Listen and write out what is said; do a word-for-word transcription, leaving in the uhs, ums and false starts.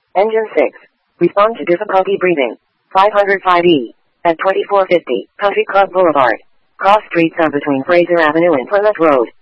Engine six. Respond to difficulty breathing. five oh five E. At twenty-four fifty, Country Club Boulevard. Cross streets are between Fraser Avenue and Plymouth Road.